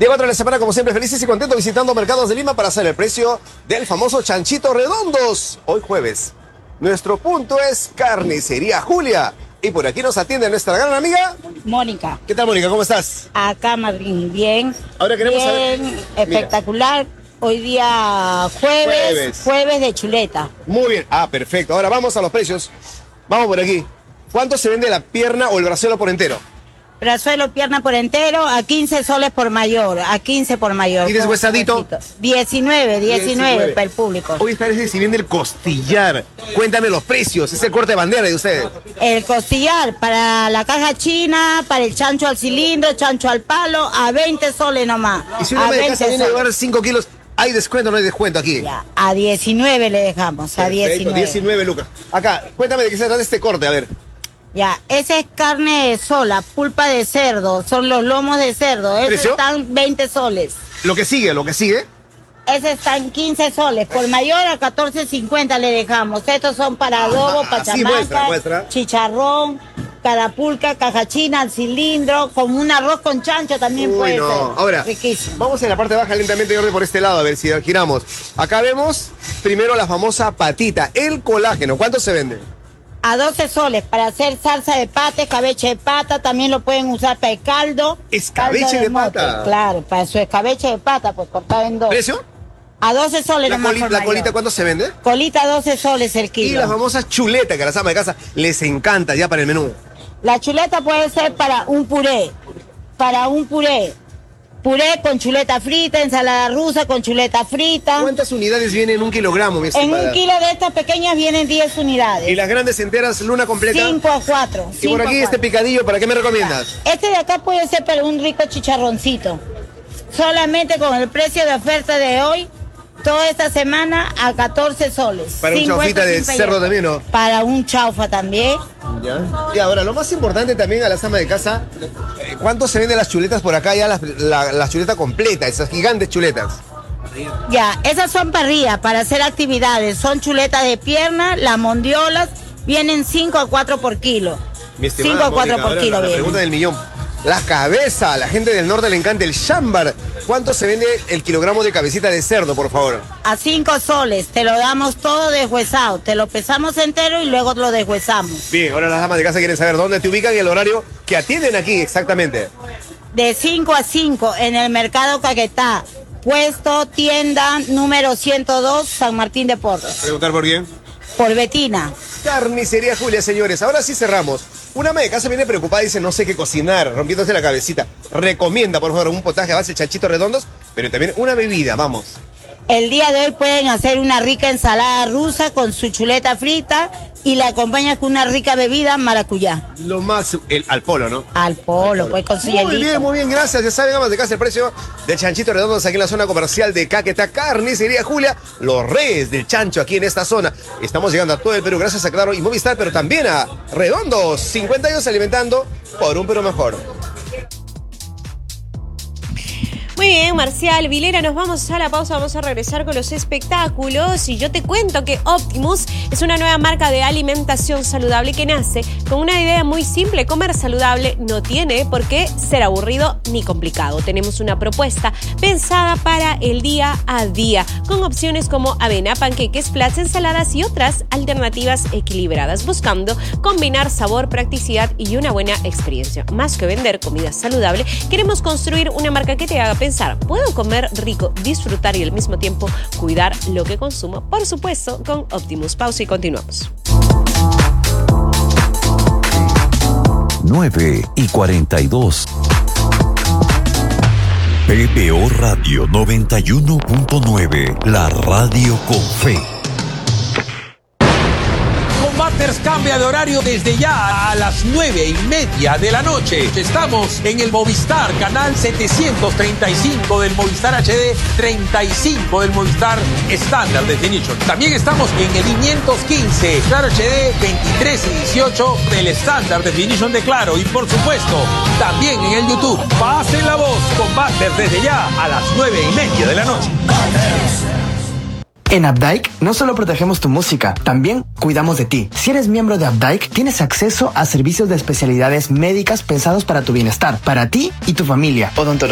Llega otra semana, como siempre, felices y contentos visitando mercados de Lima para hacer el precio del famoso chanchito redondos. Hoy jueves, nuestro punto es Carnicería Julia. Y por aquí nos atiende nuestra gran amiga Mónica. ¿Qué tal, Mónica? ¿Cómo estás? Acá, Madrid, bien. Ahora queremos saber. Espectacular. Hoy día jueves de chuleta. Muy bien. Ah, perfecto. Ahora vamos a los precios. Vamos por aquí. ¿Cuánto se vende la pierna o el brazuelo por entero? Brazuelo, pierna por entero, a 15 soles por mayor, a 15 por mayor. ¿Y deshuesadito? 19 para el público. Hoy parece si viene el costillar. Cuéntame los precios, es el corte de bandera de ustedes. El costillar para la caja china, para el chancho al cilindro, chancho al palo, a 20 soles nomás. Y si una ama de casa viene a llevar 5 kilos, ¿hay descuento o no hay descuento aquí? Ya, a 19 le dejamos, a 19. 19 lucas. Acá, cuéntame de qué se trata este corte, a ver. Ya, esa es carne sola, pulpa de cerdo, son los lomos de cerdo. Esos están 20 soles. Lo que sigue. Ese están 15 soles, por mayor a 14.50 le dejamos. Estos son para adobo, pachamaca, muestra. chicharrón, carapulca, caja china, al cilindro, como un arroz con chancho también puede ser. Ahora, riquísimo. vamos en la parte baja lentamente, Jordi, por este lado, a ver si giramos. Acá vemos primero la famosa patita, el colágeno. ¿Cuánto se vende? A 12 soles para hacer salsa de pata, escabeche de pata, también lo pueden usar para el caldo. ¿Escabeche de pata? Claro, para su escabeche de pata, pues cortado en dos. ¿Precio? A 12 soles ¿La colita cuánto se vende? Colita 12 soles el kilo. Y la famosa chuleta que a las amas de casa les encanta ya para el menú. La chuleta puede ser para un puré. Puré con chuleta frita, ensalada rusa con chuleta frita. ¿Cuántas unidades vienen en un kilogramo, mi estimada? En un kilo de estas pequeñas vienen 10 unidades. ¿Y las grandes enteras, luna completa? 5 a 4. Y por aquí este picadillo, ¿para qué me recomiendas? Este de acá puede ser para un rico chicharroncito. Solamente con el precio de oferta de hoy, toda esta semana a 14 soles. Para un chaufita de cerdo también, ¿no? Para un chaufa también. ¿Ya? Y ahora, lo más importante también a las amas de casa, ¿cuánto se venden las chuletas por acá? Ya la chuleta completa, esas gigantes chuletas. Ya, esas son parrillas para hacer actividades. Son chuletas de pierna, las mondiolas, vienen 5 a 4 por kilo. 5 a 4 por kilo. La pregunta del millón. La cabeza, a la gente del norte le encanta el chámbar. ¿Cuánto se vende el kilogramo de cabecita de cerdo, por favor? A 5 soles, te lo damos todo deshuesado. Te lo pesamos entero y luego lo deshuesamos. Bien, ahora las damas de casa quieren saber dónde te ubican y el horario que atienden aquí exactamente. De 5 a 5 en el mercado Caquetá. Puesto, tienda número 102, San Martín de Porres. ¿Preguntar por quién? Por Betina. Carnicería Julia, señores. Ahora sí cerramos. Una ama de casa viene preocupada y dice no sé qué cocinar, rompiéndose la cabecita. Recomienda, por favor, un potaje a base de chanchitos redondos, pero también una bebida, vamos. El día de hoy pueden hacer una rica ensalada rusa con su chuleta frita y la acompañan con una rica bebida maracuyá. Lo más, al polo, ¿no? Al polo, pues con su hielito. Muy bien, gracias. Ya saben, amas de casa, el precio del chanchito redondos aquí en la zona comercial de Caquetá, Carnicería Julia, los reyes del chancho aquí en esta zona. Estamos llegando a todo el Perú gracias a Claro y Movistar, pero también a Redondos, 50 años alimentando por un Perú mejor. Muy bien, Marcial Vilera, nos vamos a la pausa, vamos a regresar con los espectáculos y yo te cuento que Optimus es una nueva marca de alimentación saludable que nace con una idea muy simple: comer saludable no tiene por qué ser aburrido ni complicado. Tenemos una propuesta pensada para el día a día, con opciones como avena, panqueques, flats, ensaladas y otras alternativas equilibradas, buscando combinar sabor, practicidad y una buena experiencia. Más que vender comida saludable, queremos construir una marca que te haga pensar: ¿puedo comer rico, disfrutar y al mismo tiempo cuidar lo que consumo? Por supuesto, con Optimus. Pausa y continuamos. 9:42. PBO Radio 91.9, la radio con fe. Combaters cambia de horario desde ya a las 9:30 de la noche. Estamos en el Movistar, canal 735 del Movistar HD, 35 del Movistar Standard Definition. También estamos en el 515 Claro HD, 23 y 18 del Standard Definition de Claro. Y por supuesto, también en el YouTube. Pasen la voz, Combaters desde ya a las 9:30 de la noche. En Updike no solo protegemos tu música, también cuidamos de ti. Si eres miembro de Updike, tienes acceso a servicios de especialidades médicas pensados para tu bienestar, para ti y tu familia. Odontología,